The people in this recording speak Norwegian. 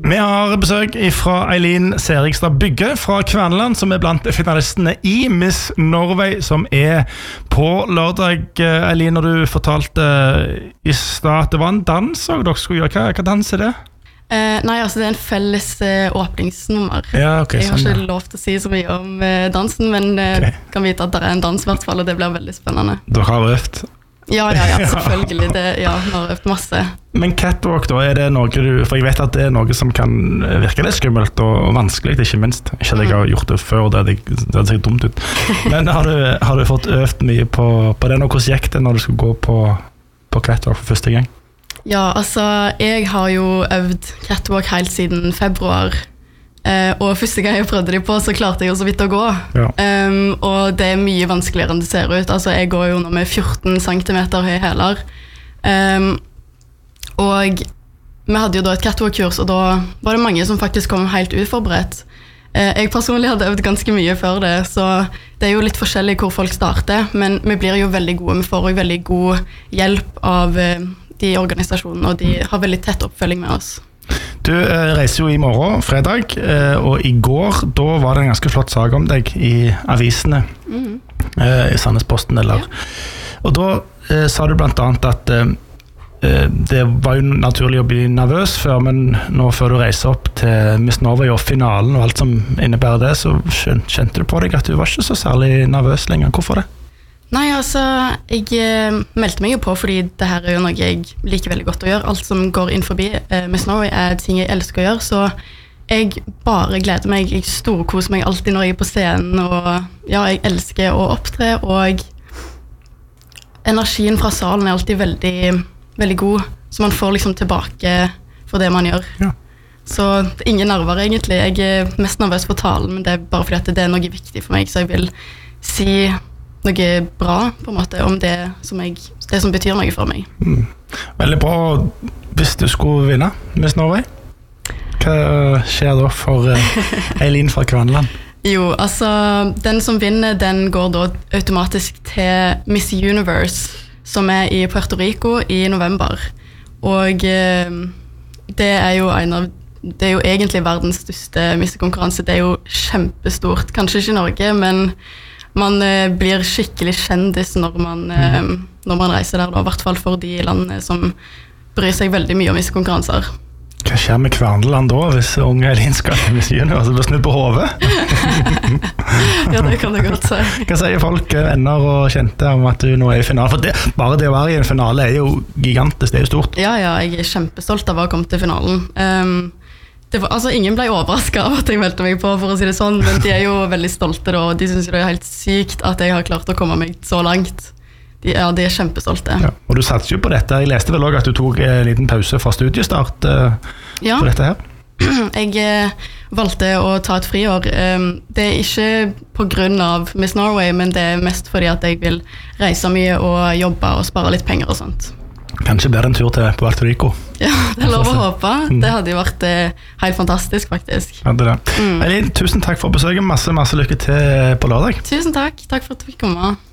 Vi har besøk fra Eileen Serigstad Bygge fra Kverneland, som blant finalistene i Miss Norway, som på lørdag. Eileen, når du fortalte i stad at det var en dans, og dere skulle gjøre, hva dans det? Nei, altså det en felles åpningsnummer. Ja, okay, jeg har ikke lov til å si så mye om dansen, men kan vite at det en dans i hvert fall, og det blir veldig spennende. Dere har øvd? Ja, selvfølgelig. Vi har øvd masse. Men catwalk da, det noe for jeg vet at det noe som kan virke litt skummelt og vanskelig, ikke minst. Ikke at jeg har gjort det før, det ser dumt ut. Men har du fått øvd mye på det, og hvordan gikk det når du skulle gå på catwalk for første gang? Ja, altså, jeg har jo øvd catwalk helt siden februar, og første gang jeg prøvde de på, så klarte jeg jo så vidt å gå. Ja. Og det mye vanskeligere enn det ser ut. Altså, jeg går jo nå med 14 centimeter høye hæler. Og vi hadde jo da et catwalk-kurs, og da var det mange som faktisk kom helt uforberedt. Jeg personlig hadde øvd ganske mye før det, så det jo litt forskjellig hvor folk starter, men vi blir jo veldig gode. Vi får jo veldig god hjelp av de organisasjonene, og de har veldig tett oppfølging med oss. Du reiser jo i morgen, fredag, og i går, da var det en ganske flott sak om deg i avisene, i Sandnesposten, og da sa du blant annet at det var jo naturlig å bli nervøs før, men nå før du reiser opp til Miss Norway og finalen og alt som innebærer det, så kjente du på deg at du var ikke så særlig nervøs lenger. Hvorfor det? Nei, altså, jeg meldte meg jo på fordi det her jo noe jeg liker veldig godt å gjøre. Alt som går inn forbi Miss Norway ting jeg elsker å gjøre, så jeg bare gleder meg. Jeg storkoser meg alltid når jeg på scenen, og ja, jeg elsker å opptre, og energien fra salen alltid veldig, veldig god, så man får liksom tilbake for det man gjør. Ja. Så det ingen nerver egentlig. Jeg mest nervøs for talen, men det bare fordi at det noe viktig for meg, så jeg vil si noe bra på en måte om det som betyr noe for meg. Veldig bra hvis du skulle vinne Miss Norway. Hva skjer da for Eileen fra Kverneland? Jo, altså den som vinner, den går da automatisk til Miss Universe, som i Puerto Rico i november. Og det jo det jo egentlig verdens største missekonkurranse. Det jo kjempestort, kanskje ikke i Norge, men man blir skikkelig kjendis når man reiser der, i hvert fall for de landene som bryr seg veldig mye om visse konkurranser. Hva skjer med Kverneland da, hvis unge Eileen skal til Miss Universe og blir snudd på hodet? Ja, det kan du godt si. Hva sier folk, venner og kjente om at du nå i finalen? For bare det å være i en finale jo gigantisk, det jo stort. Ja, jeg kjempestolt av å ha kommet til finalen. Altså, ingen ble overrasket av at jeg meldte meg på, for å si det sånn, men de jo veldig stolte da, og de synes det helt sykt at jeg har klart å komme meg så langt. De kjempestolte. Ja, og du satser jo på dette. Jeg leste vel også at du tok en liten pause fra studiestart på dette her. Jeg valgte å ta et friår. Det ikke på grunn av Miss Norway, men det mest fordi at jeg vil reise mye og jobbe og spare litt penger og sånt. Kanskje blir det en tur til Puerto Rico. Ja, det lov å håpe. Det hadde jo vært helt fantastisk, faktisk. Hadde det. Eileen, tusen takk for besøket. Masse lykke til på lørdag. Tusen takk. Takk for at du fikk komme.